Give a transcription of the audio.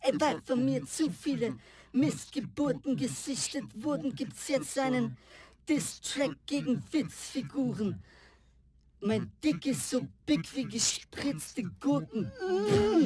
weil von mir zu viele Missgeburten gesichtet wurden, gibt's jetzt einen Diss-Track gegen Witzfiguren. Mein Dick ist so big wie gespritzte Gurken.